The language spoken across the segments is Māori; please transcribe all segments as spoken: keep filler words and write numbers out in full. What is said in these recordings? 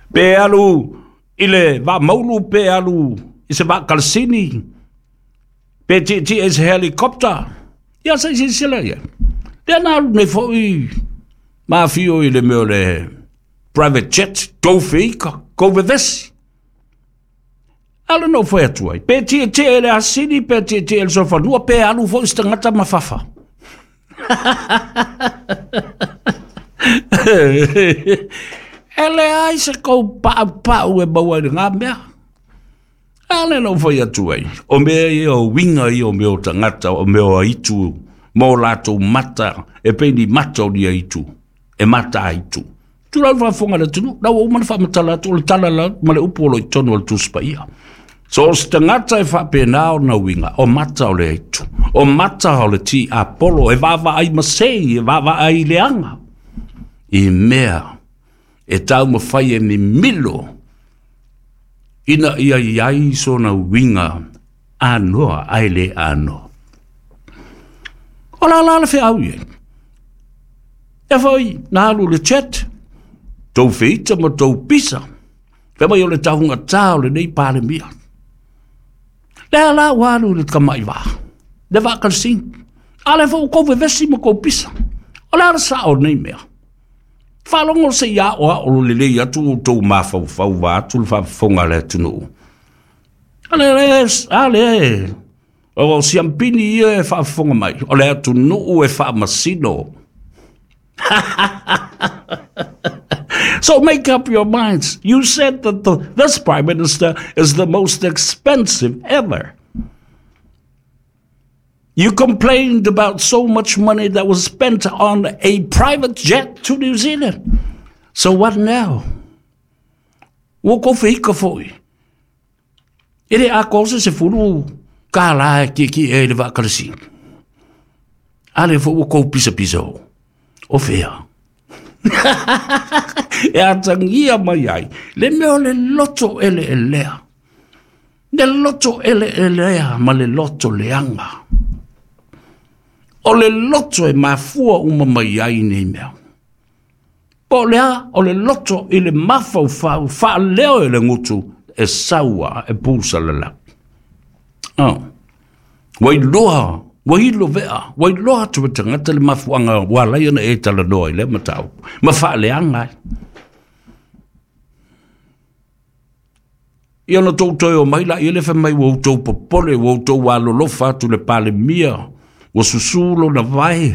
Pe alu, ile va maulu pe alu, i se va kalsini. Pe ti ti is helikopter. Ja, se si sila ya. Den alu me fo i, ma fio i le meo le private jet, go fika, go vevesi. Alu no fo atuai. Pe ti ti ele asini, pe ti ti ele sofa nua, pe alu fo istangata mafafa. Ele ai se kou pa pa ue baua i ngā mea. Ale no fai atu ai. O mea i o winga i o meo tangata, o meo aitu, mō lātou mata, e peini mata o ni aitu, e mata aitu. Tu lau whafonga le tunu, nau o mana whamatala atu, o le tala la, ma le upo o lo i tonu o le tuspa ia. So o se tangata e whapena o na winga, o mata o le aitu, o mata o le ti Apollo, e wawa ai masei, e wawa ai leanga. I mea, e tau mawhai e ni milo, ina ia iai so na winga, anoa, aile anoa. O la la la fe au ye. E fai, na halu le chat, tau feita ma tau pisa, fe mai o le tahunga tau le nei pāle mia. Le ala walu le kamai wa, le wakal sing, ale fau kou vevesi ma kou pisa, o la la sa o nei mea. Whalongo se ia oa o le lei atu o tau mawhau whau wa atu le whafonga le tunu. Ale res, ale, o siampini ia e whafonga mai, o le atu nuu e whamasino. So make up your minds. You said that the, this Prime Minister is the most expensive ever. You complained about so much money that was spent on a private jet to New Zealand. So what now? Woko whika foi. Ere a kose se furu ka la ki ki e le vakarisi. Ale fo woko pisa pisa o. O fea. E a tangia mai ai. Le meo le loto ele elea. Le loto ele elea ma le loto leanga. O le loto e mafua uma mai ai nei mea. Po lea, o le loto i le mafau fau, faa leo e le ngutu e saua e pulsa le la. Oh. Wai loa, wai lo vea, wai loa tu e tangata le mafuanga wala iana e tala noa i le matau. Ma faa le angai. Iana tau toi o maila, i le fe mai wau tau popole, wau tau walo lofa tu le pale mia. O susulo na vai.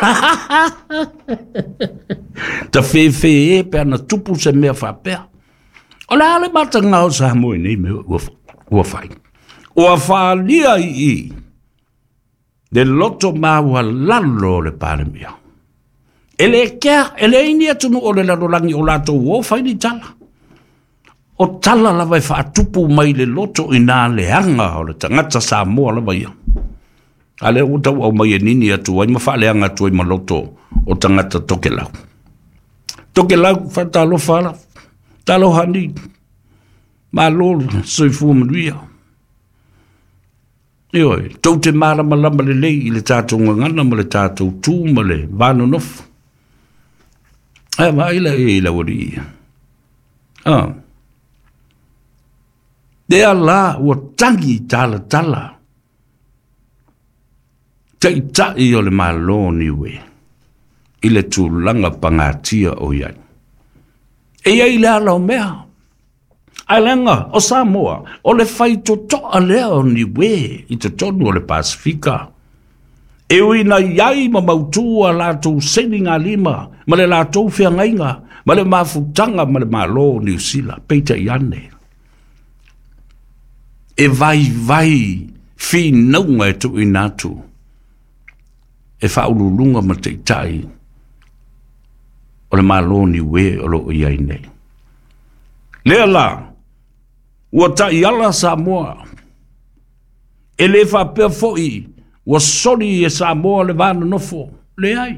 Ta fefe e pe ana tupu se mea whapea. O la ale mata ngau sa moe nei me ua whai. O a whaalia i i. Le loto maua lalo le pare mea. Ele kia, ele ini atunu o le lalolangi o lato o whai ni tala. O tala la vai whaatupu mai le loto i nā le anga o le tangata sa moa la vai. Ale o tau au mai e nini atu, ai mawhaaleanga atu ai maloto o tangata tokelau. Tokelau, whatalo whala, talo hani, malo, soifua manuia. Ioi, tau te mara malama le lei, i le tātou ngangana, ma le tātou tū, ma le vāno nofu. Ai, ma ila e ila wari. Ah. Dea la, ua tangi tala tala. Tai tai o le maloni we. I le tūlanga pangatia o iai. E iai le ala o mea. Ai lenga o Samoa. O le whai to toa lea o ni we. I te tonu o le Pasifika. E ui na iai ma mautua lātou seninga lima. Ma le lātou whiangainga. Ma le mafutanga ma le malo New Zealand. Peita iane. E vai vai. Fi naunga e tu inatu. E whaululunga ma te tai o le maloni we o lo iai nei. Lea la, ua tai ala Samoa, e le whapea foi, ua soli e Samoa le vana nofo, le ai.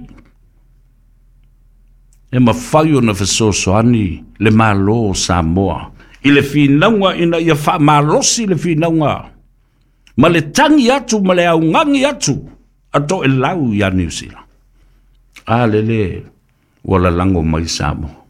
E ma whai o na whasosoani le malo Samoa, i le whinaunga ina ia wha malosi le whinaunga, ma le tangi atu, ma le aungangi atu, ato e lau ia New Zealand. A lele, wala lango mai Samoa.